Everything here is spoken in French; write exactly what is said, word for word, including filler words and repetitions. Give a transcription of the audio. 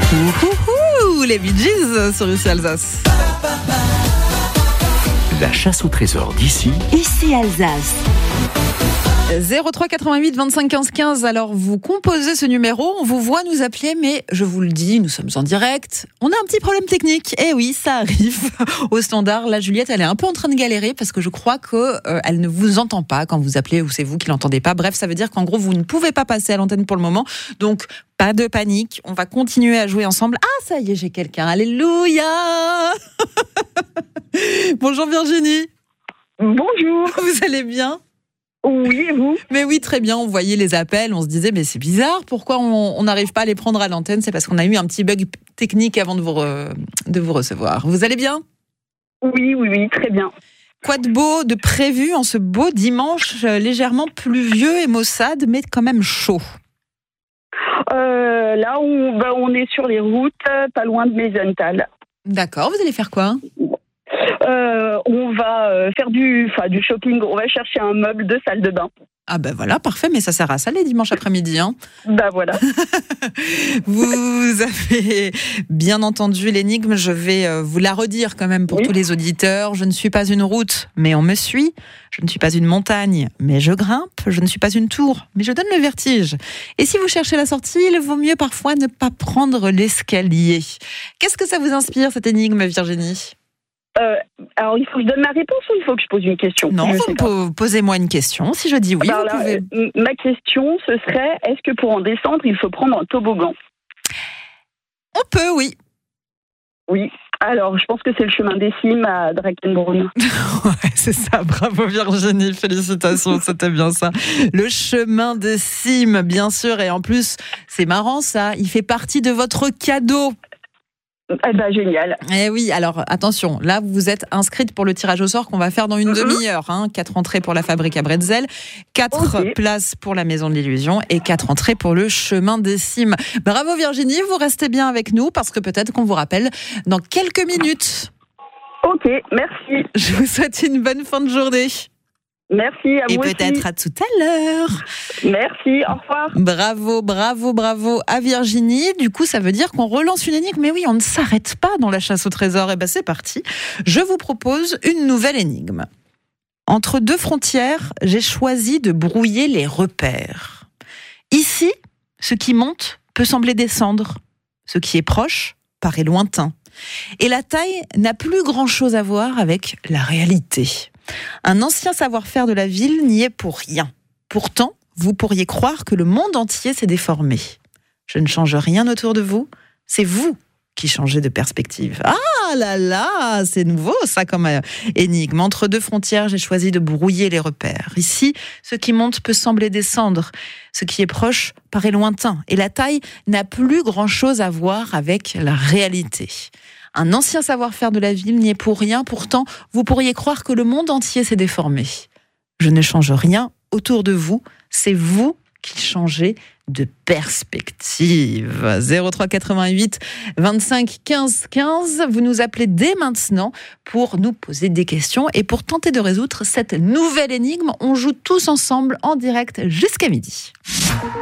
Ouhouhou, les Bee Gees sur Ici Alsace. La chasse au trésor d'ici. Ici Alsace. zéro trois quatre-vingt-huit vingt-cinq quinze quinze. Alors, vous composez ce numéro, on vous voit nous appeler, mais je vous le dis, nous sommes en direct. On a un petit problème technique. Eh oui, ça arrive au standard. Là, Juliette, elle est un peu en train de galérer parce que je crois qu'elle euh, ne vous entend pas quand vous appelez ou c'est vous qui l'entendez pas. Bref, ça veut dire qu'en gros, vous ne pouvez pas passer à l'antenne pour le moment. Donc, pas de panique. On va continuer à jouer ensemble. Ah, ça y est, j'ai quelqu'un. Alléluia. Bonjour Virginie. Bonjour. Vous allez bien ? Oui, et vous ? Mais oui, très bien, on voyait les appels, on se disait, mais c'est bizarre, pourquoi on n'arrive pas à les prendre à l'antenne ? C'est parce qu'on a eu un petit bug technique avant de vous, re, de vous recevoir. Vous allez bien ? Oui, oui, oui, très bien. Quoi de beau, de prévu en ce beau dimanche, légèrement pluvieux et maussade, mais quand même chaud ? euh, Là, on, bah, on est sur les routes, pas loin de Meisenthal. D'accord, vous allez faire quoi ? Euh, on va euh, faire du, enfin, du shopping, on va chercher un meuble de salle de bain. Ah ben voilà, parfait, mais ça sert à ça les dimanches après-midi. Hein. Bah voilà. Vous avez bien entendu l'énigme, je vais vous la redire quand même pour oui. tous les auditeurs. Je ne suis pas une route, mais on me suit. Je ne suis pas une montagne, mais je grimpe. Je ne suis pas une tour, mais je donne le vertige. Et si vous cherchez la sortie, il vaut mieux parfois ne pas prendre l'escalier. Qu'est-ce que ça vous inspire, cette énigme, Virginie ? Euh, alors, il faut que je donne ma réponse ou il faut que je pose une question ? Non, vous po- posez-moi une question. Si je dis oui, bah, vous là, pouvez... Euh, ma question, ce serait, est-ce que pour en descendre, il faut prendre un toboggan ? On peut, oui. Oui. Alors, je pense que c'est le chemin des cimes à Drakenbrunn. Ouais, c'est ça. Bravo Virginie, félicitations, c'était bien ça. Le chemin des cimes, bien sûr. Et en plus, c'est marrant ça, il fait partie de votre cadeau. Eh ben, génial. Eh oui, alors attention, là vous êtes inscrite pour le tirage au sort qu'on va faire dans une mm-hmm. demi-heure. Hein. Quatre entrées pour la fabrique à bretzel, quatre okay. places pour la maison de l'illusion et quatre entrées pour le chemin des cimes. Bravo Virginie, vous restez bien avec nous parce que peut-être qu'on vous rappelle dans quelques minutes. Ok, merci. Je vous souhaite une bonne fin de journée. Merci, à vous Et aussi. peut-être à tout à l'heure. Merci, au revoir. Bravo, bravo, bravo à Virginie. Du coup, ça veut dire qu'on relance une énigme. Mais oui, on ne s'arrête pas dans la chasse au trésor. Et ben c'est parti. Je vous propose une nouvelle énigme. Entre deux frontières, j'ai choisi de brouiller les repères. Ici, ce qui monte peut sembler descendre. Ce qui est proche paraît lointain. Et la taille n'a plus grand-chose à voir avec la réalité. Un ancien savoir-faire de la ville n'y est pour rien. Pourtant, vous pourriez croire que le monde entier s'est déformé. Je ne change rien autour de vous, c'est vous qui changez de perspective. Ah là là, c'est nouveau ça comme énigme. Entre deux frontières, j'ai choisi de brouiller les repères. Ici, ce qui monte peut sembler descendre. Ce qui est proche paraît lointain. Et la taille n'a plus grand-chose à voir avec la réalité. Un ancien savoir-faire de la ville n'y est pour rien. Pourtant, vous pourriez croire que le monde entier s'est déformé. Je ne change rien autour de vous. C'est vous qui changez de perspective. zéro trois quatre-vingt-huit vingt-cinq quinze quinze. Vous nous appelez dès maintenant pour nous poser des questions et pour tenter de résoudre cette nouvelle énigme. On joue tous ensemble en direct jusqu'à midi.